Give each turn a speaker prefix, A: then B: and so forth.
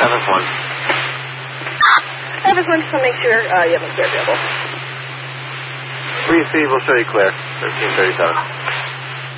A: Evans 1.
B: Evans 1, just want to make sure you have a clear available.
A: We'll show you clear. 1337.